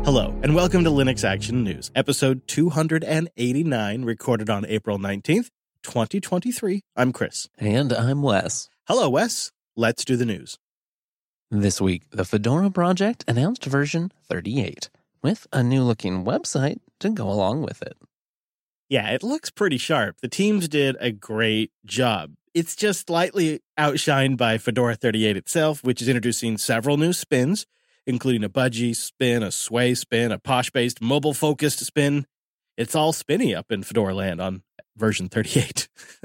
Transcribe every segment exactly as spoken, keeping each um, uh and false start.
Hello, and welcome to Linux Action News, episode two hundred eighty-nine, recorded on April nineteenth, twenty twenty-three. I'm Chris. And I'm Wes. Hello, Wes. Let's do the news. This week, the Fedora project announced version thirty-eight, with a new-looking website to go along with it. Yeah, it looks pretty sharp. The teams did a great job. It's just slightly outshined by Fedora thirty-eight itself, which is introducing several new spins, including a budgie spin, a sway spin, a posh-based mobile-focused spin. It's all spinny up in Fedora land on version thirty-eight.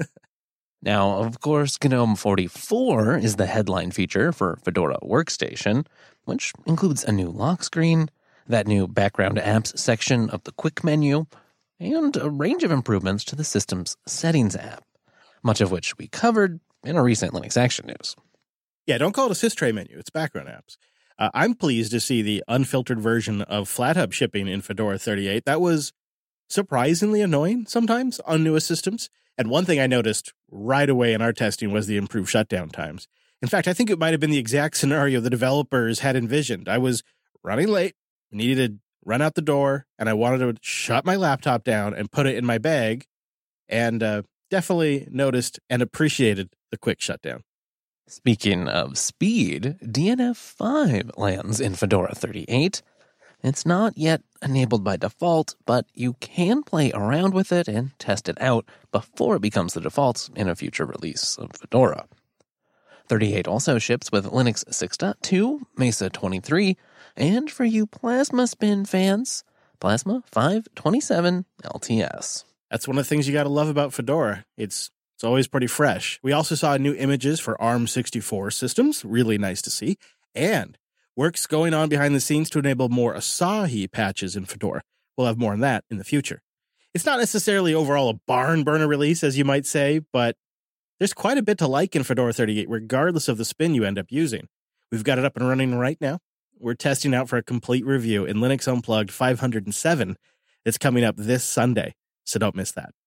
Now, of course, GNOME forty-four is the headline feature for Fedora Workstation, which includes a new lock screen, that new background apps section of the quick menu, and a range of improvements to the system's settings app, much of which we covered in a recent Linux Action News. Yeah, don't call it a systray menu. It's background apps. Uh, I'm pleased to see the unfiltered version of FlatHub shipping in Fedora thirty-eight. That was surprisingly annoying sometimes on newest systems. And one thing I noticed right away in our testing was the improved shutdown times. In fact, I think it might have been the exact scenario the developers had envisioned. I was running late, needed to run out the door, and I wanted to shut my laptop down and put it in my bag, and uh, definitely noticed and appreciated the quick shutdown. Speaking of speed, D N F five lands in Fedora thirty-eight. It's not yet enabled by default, but you can play around with it and test it out before it becomes the default in a future release of Fedora. thirty-eight also ships with Linux six point two, Mesa twenty-three, and for you Plasma Spin fans, Plasma five twenty-seven L T S. That's one of the things you got to love about Fedora. It's It's always pretty fresh. We also saw new images for ARM sixty-four systems. Really nice to see. And work's going on behind the scenes to enable more Asahi patches in Fedora. We'll have more on that in the future. It's not necessarily overall a barn burner release, as you might say, but there's quite a bit to like in Fedora thirty-eight, regardless of the spin you end up using. We've got it up and running right now. We're testing out for a complete review in Linux Unplugged five hundred seven. It's coming up this Sunday, so don't miss that.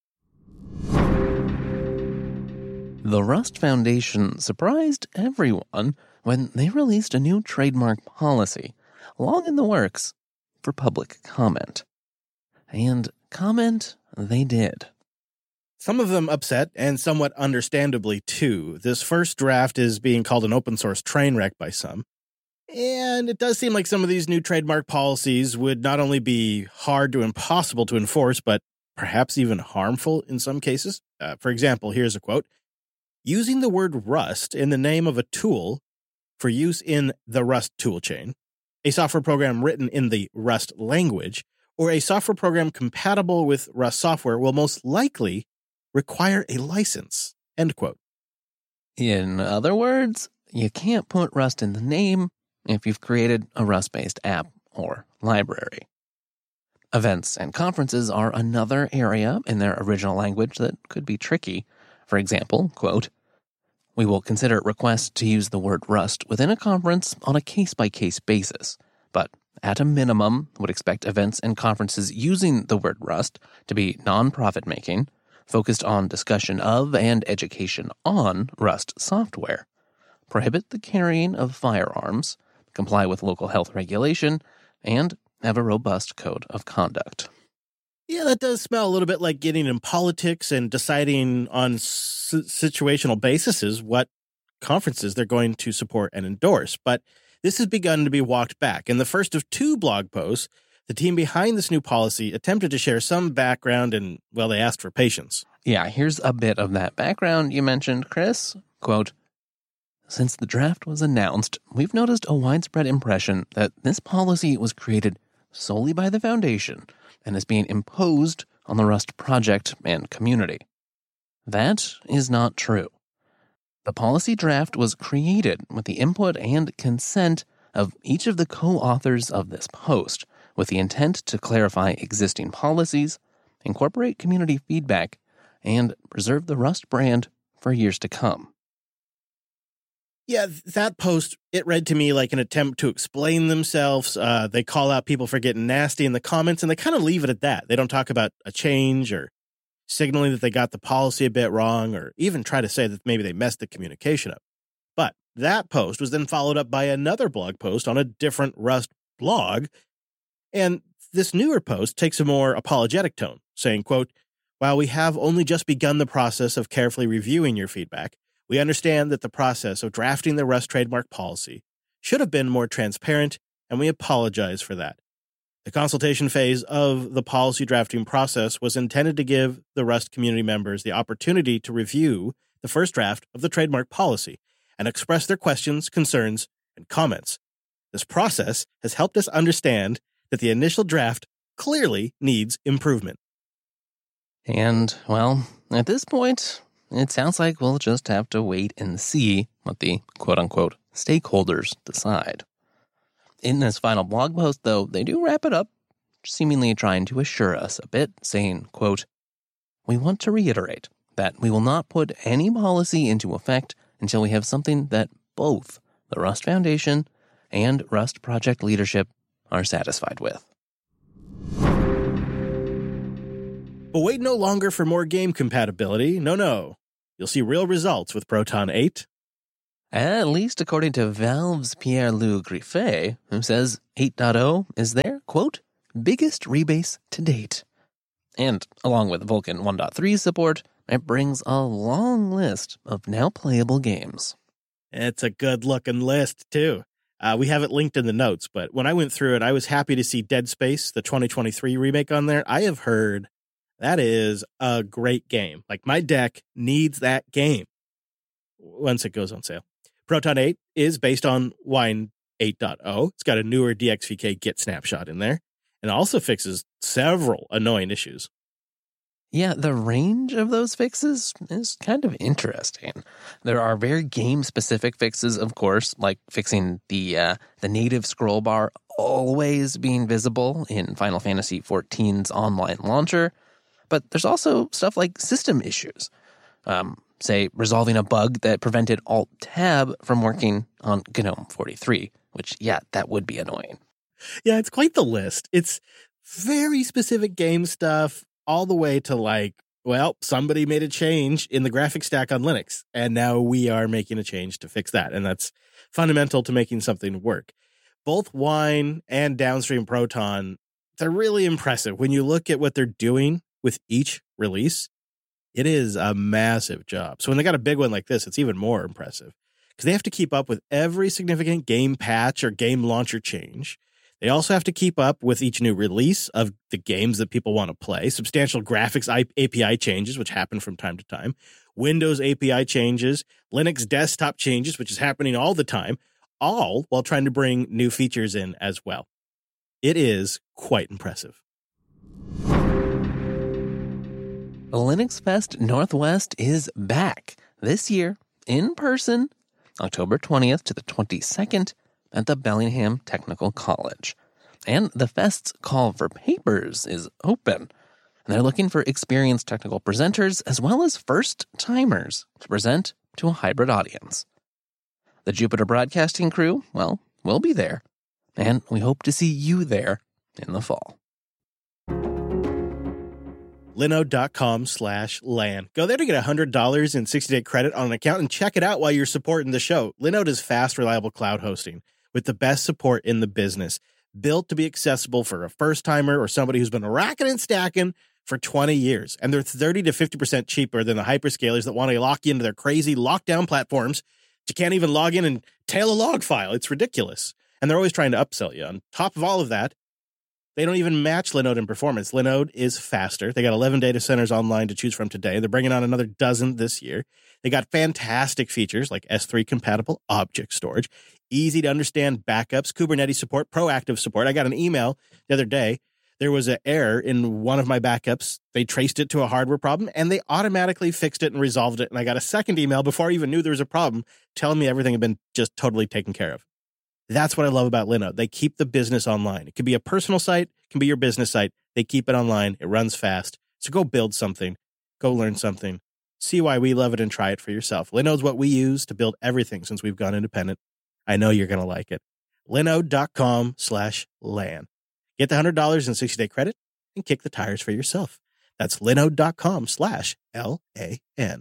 The Rust Foundation surprised everyone when they released a new trademark policy, long in the works, for public comment. And comment they did. Some of them upset, and somewhat understandably too. This first draft is being called an open source train wreck by some. And it does seem like some of these new trademark policies would not only be hard to impossible to enforce, but perhaps even harmful in some cases. Uh, for example, here's a quote. Using the word Rust in the name of a tool for use in the Rust toolchain, a software program written in the Rust language, or a software program compatible with Rust software will most likely require a license. End quote. In other words, you can't put Rust in the name if you've created a Rust-based app or library. Events and conferences are another area in their original language that could be tricky. For example, quote, we will consider requests to use the word Rust within a conference on a case-by-case basis, but at a minimum would expect events and conferences using the word Rust to be non-profit-making, focused on discussion of and education on Rust software, prohibit the carrying of firearms, comply with local health regulation, and have a robust code of conduct. Yeah, that does smell a little bit like getting in politics and deciding on s- situational bases what conferences they're going to support and endorse. But this has begun to be walked back. In the first of two blog posts, the team behind this new policy attempted to share some background and, well, they asked for patience. Yeah, here's a bit of that background you mentioned, Chris. Quote, since the draft was announced, we've noticed a widespread impression that this policy was created solely by the Foundation and is being imposed on the Rust project and community. That is not true. The policy draft was created with the input and consent of each of the co-authors of this post, with the intent to clarify existing policies, incorporate community feedback, and preserve the Rust brand for years to come. Yeah, that post, it read to me like an attempt to explain themselves. Uh, they call out people for getting nasty in the comments, and they kind of leave it at that. They don't talk about a change or signaling that they got the policy a bit wrong, or even try to say that maybe they messed the communication up. But that post was then followed up by another blog post on a different Rust blog And this newer post takes a more apologetic tone, saying, quote, "While we have only just begun the process of carefully reviewing your feedback, we understand that the process of drafting the Rust trademark policy should have been more transparent, and we apologize for that. The consultation phase of the policy drafting process was intended to give the Rust community members the opportunity to review the first draft of the trademark policy and express their questions, concerns, and comments. This process has helped us understand that the initial draft clearly needs improvement." And, well, at this point, it sounds like we'll just have to wait and see what the quote-unquote stakeholders decide. In this final blog post, though, they do wrap it up, seemingly trying to assure us a bit, saying, quote, "We want to reiterate that we will not put any policy into effect until we have something that both the Rust Foundation and Rust project leadership are satisfied with." But wait no longer for more game compatibility. No, no. You'll see real results with Proton eight. At least according to Valve's Pierre-Loup Griffet, who says eight point oh is their, quote, biggest rebase to date. And along with Vulkan one point three support, it brings a long list of now playable games. It's a good-looking list, too. Uh, we have it linked in the notes, but when I went through it, I was happy to see Dead Space, the twenty twenty-three remake, on there. I have heard that is a great game. Like, my deck needs that game once it goes on sale. Proton eight is based on Wine eight point oh. It's got a newer D X V K Git snapshot in there, and also fixes several annoying issues. Yeah, the range of those fixes is kind of interesting. There are very game-specific fixes, of course, like fixing the uh, the native scroll bar always being visible in Final Fantasy fourteen's online launcher. But there's also stuff like system issues. Um, say, resolving a bug that prevented Alt-Tab from working on GNOME forty-three, which, yeah, that would be annoying. Yeah, it's quite the list. It's very specific game stuff, all the way to like, well, somebody made a change in the graphics stack on Linux, and now we are making a change to fix that. And that's fundamental to making something work. Both Wine and Downstream Proton, they're really impressive. When you look at what they're doing with each release, it is a massive job. So when they got a big one like this, it's even more impressive because they have to keep up with every significant game patch or game launcher change. They also have to keep up with each new release of the games that people want to play, substantial graphics A P I changes, which happen from time to time, Windows A P I changes, Linux desktop changes, which is happening all the time, all while trying to bring new features in as well. It is quite impressive. Linux Fest Northwest is back this year in person, October twentieth to the twenty-second at the Bellingham Technical College. And the Fest's call for papers is open. And they're looking for experienced technical presenters as well as first-timers to present to a hybrid audience. The Jupiter Broadcasting crew, well, we'll be there. And we hope to see you there in the fall. Linode.com slash LAN. Go there to get one hundred dollars in sixty-day credit on an account and check it out while you're supporting the show. Linode is fast, reliable cloud hosting with the best support in the business. Built to be accessible for a first-timer or somebody who's been racking and stacking for twenty years. And they're thirty to fifty percent cheaper than the hyperscalers that want to lock you into their crazy lockdown platforms. You can't even log in and tail a log file. It's ridiculous. And they're always trying to upsell you. On top of all of that, they don't even match Linode in performance. Linode is faster. They got eleven data centers online to choose from today. They're bringing on another dozen this year. They got fantastic features like S three compatible object storage, easy to understand backups, Kubernetes support, proactive support. I got an email the other day. There was an error in one of my backups. They traced it to a hardware problem, and they automatically fixed it and resolved it. And I got a second email before I even knew there was a problem telling me everything had been just totally taken care of. That's what I love about Linode. They keep the business online. It can be a personal site, it can be your business site. They keep it online. It runs fast. So go build something. Go learn something. See why we love it and try it for yourself. Linode's what we use to build everything since we've gone independent. I know you're going to like it. Linode.com slash LAN. Get the one hundred dollars in sixty-day credit and kick the tires for yourself. That's linode.com slash L-A-N.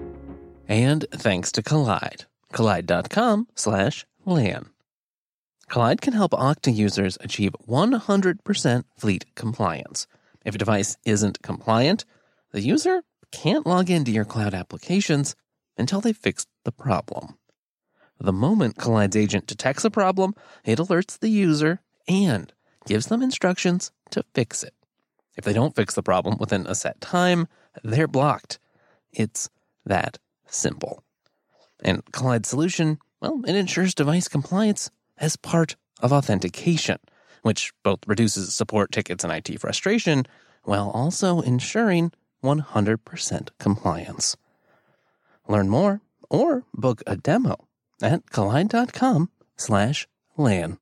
And thanks to Kolide. Kolide.com slash LAN. Collide can help Okta users achieve one hundred percent fleet compliance. If a device isn't compliant, the user can't log into your cloud applications until they've fixed the problem. The moment Collide's agent detects a problem, it alerts the user and gives them instructions to fix it. If they don't fix the problem within a set time, they're blocked. It's that simple. And Collide's solution, well, it ensures device compliance as part of authentication, which both reduces support tickets and I T frustration, while also ensuring one hundred percent compliance. Learn more or book a demo at collide.com slash LAN.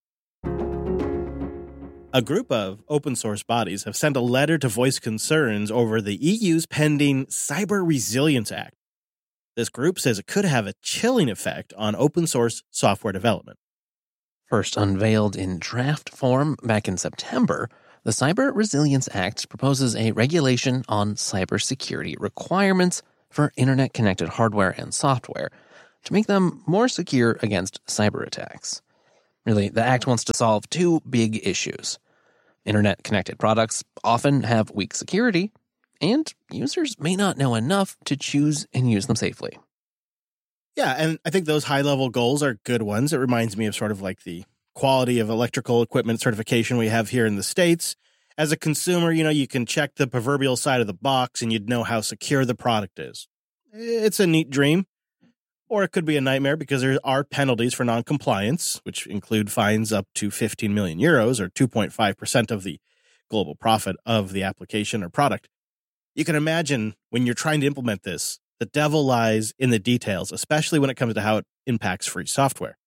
A group of open source bodies have sent a letter to voice concerns over the E U's pending Cyber Resilience Act. This group says it could have a chilling effect on open source software development. First unveiled in draft form back in September, the Cyber Resilience Act proposes a regulation on cybersecurity requirements for internet-connected hardware and software to make them more secure against cyber attacks. Really, the Act wants to solve two big issues. Internet-connected products often have weak security, and users may not know enough to choose and use them safely. Yeah, and I think those high-level goals are good ones. It reminds me of sort of like the quality of electrical equipment certification we have here in the States. As a consumer, you know, you can check the proverbial side of the box and you'd know how secure the product is. It's a neat dream. Or it could be a nightmare because there are penalties for noncompliance, which include fines up to fifteen million euros or two point five percent of the global profit of the application or product. You can imagine when you're trying to implement this, the devil lies in the details, especially when it comes to how it impacts free software.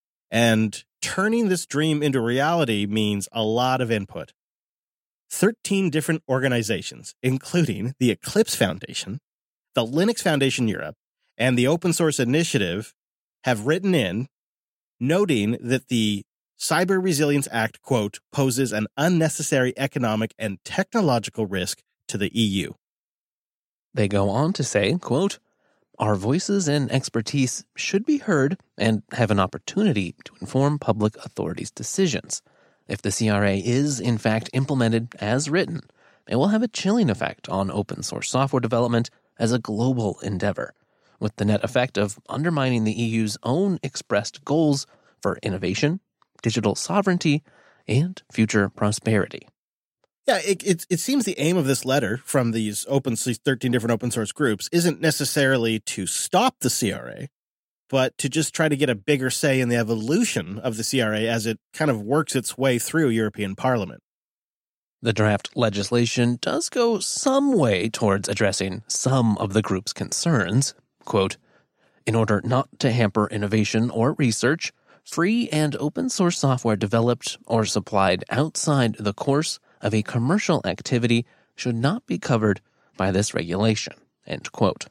And turning this dream into reality means a lot of input. thirteen different organizations, including the Eclipse Foundation, the Linux Foundation Europe, and the Open Source Initiative, have written in noting that the Cyber Resilience Act, quote, poses an unnecessary economic and technological risk to the E U. They go on to say, quote, our voices and expertise should be heard and have an opportunity to inform public authorities' decisions. If the C R A is, in fact, implemented as written, it will have a chilling effect on open source software development as a global endeavor, with the net effect of undermining the E U's own expressed goals for innovation, digital sovereignty, and future prosperity. Yeah, it, it, it seems the aim of this letter from these open these thirteen different open source groups isn't necessarily to stop the C R A, but to just try to get a bigger say in the evolution of the C R A as it kind of works its way through European Parliament. The draft legislation does go some way towards addressing some of the group's concerns. Quote, in order not to hamper innovation or research, free and open source software developed or supplied outside the course of a commercial activity should not be covered by this regulation, end quote.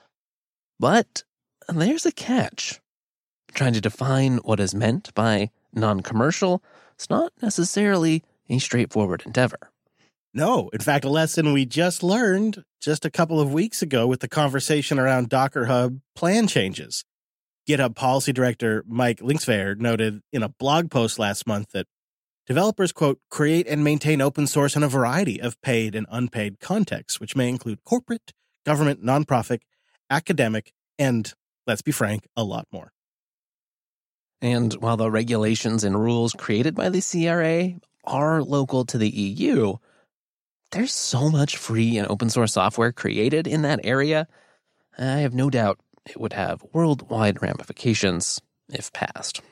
But there's a catch. Trying to define what is meant by non-commercial is not necessarily a straightforward endeavor. No, in fact, a lesson we just learned just a couple of weeks ago with the conversation around Docker Hub plan changes. GitHub policy director Mike Linksvaer noted in a blog post last month that developers, quote, create and maintain open source in a variety of paid and unpaid contexts, which may include corporate, government, nonprofit, academic, and, let's be frank, a lot more. And while the regulations and rules created by the C R A are local to the E U, there's so much free and open source software created in that area, I have no doubt it would have worldwide ramifications if passed.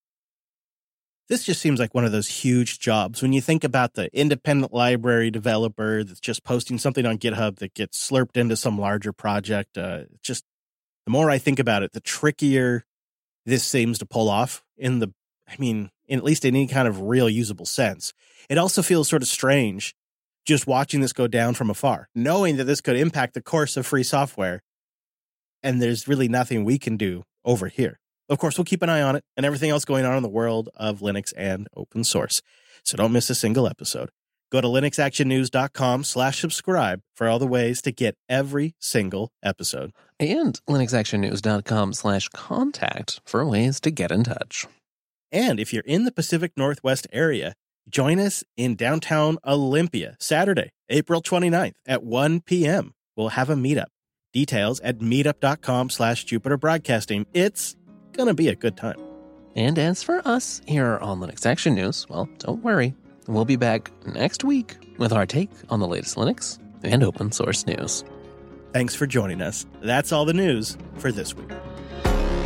This just seems like one of those huge jobs. When you think about the independent library developer that's just posting something on GitHub that gets slurped into some larger project, uh, just the more I think about it, the trickier this seems to pull off in the, I mean, in at least in any kind of real usable sense. It also feels sort of strange just watching this go down from afar, knowing that this could impact the course of free software, and there's really nothing we can do over here. Of course, we'll keep an eye on it and everything else going on in the world of Linux and open source. So don't miss a single episode. Go to linuxactionnews.com slash subscribe for all the ways to get every single episode. And linuxactionnews.com slash contact for ways to get in touch. And if you're in the Pacific Northwest area, join us in downtown Olympia, Saturday, April twenty-ninth at one p.m. We'll have a meetup. Details at meetup.com slash Jupiter Broadcasting. It's going to be a good time. And as for us here on Linux Action News, well, don't worry. We'll be back next week with our take on the latest Linux and open source news. Thanks for joining us. That's all the news for this week.